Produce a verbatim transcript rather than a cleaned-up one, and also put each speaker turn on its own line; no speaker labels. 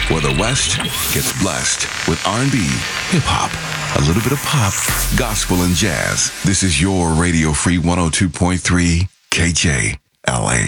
where the West gets blessed with R and B, hip-hop, a little bit of pop, gospel, and jazz. This is your Radio Free one oh two point three K J L A.